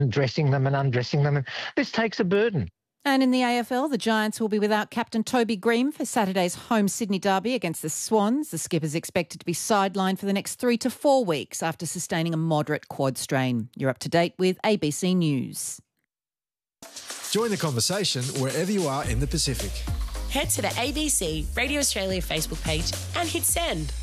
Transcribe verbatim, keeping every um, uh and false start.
dressing them and undressing them. And this takes a burden. And in the A F L, the Giants will be without captain Toby Greene for Saturday's home Sydney derby against the Swans. The skipper's expected to be sidelined for the next three to four weeks after sustaining a moderate quad strain. You're up to date with A B C News. Join the conversation wherever you are in the Pacific. Head to the A B C Radio Australia Facebook page and hit send.